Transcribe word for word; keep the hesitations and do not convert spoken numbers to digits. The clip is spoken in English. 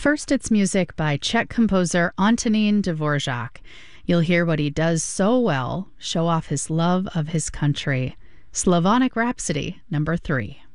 First, it's music by Czech composer Antonín Dvorak. You'll hear what he does so well, show off his love of his country. Slavonic Rhapsody, number three.